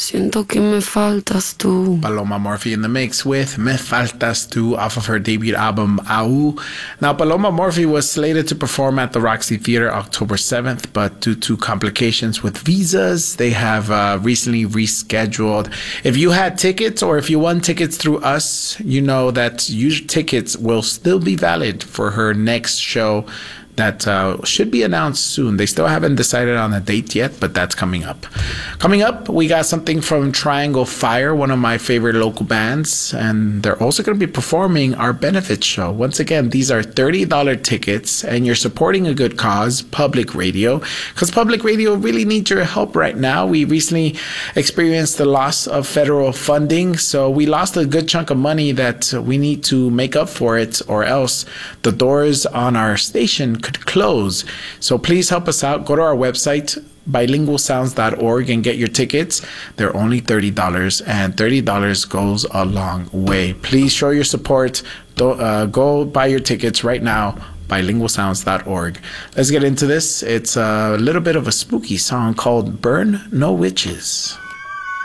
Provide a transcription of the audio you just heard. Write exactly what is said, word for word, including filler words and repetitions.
Siento que me faltas tú. Paloma Morphy in the mix with Me Faltas Tu off of her debut album, Au. Now, Paloma Morphy was slated to perform at the Roxy Theater October seventh, but due to complications with visas, they have uh, recently rescheduled. If you had tickets or if you won tickets through us, you know that your tickets will still be valid for her next show that uh, should be announced soon. They still haven't decided on a date yet, but that's coming up. Coming up, we got something from Triangle Fire, one of my favorite local bands, and they're also going to be performing our benefits show. Once again, these are thirty dollars tickets, and you're supporting a good cause, public radio, because public radio really needs your help right now. We recently experienced the loss of federal funding, so we lost a good chunk of money that we need to make up for it, or else the doors on our station could close. So please help us out. Go to our website, bilingual sounds dot org, and get your tickets. They're only thirty dollars, and thirty dollars goes a long way. Please show your support. Don't, uh, go buy your tickets right now, bilingual sounds dot org. Let's get into this. It's a little bit of a spooky song called Burn No Witches.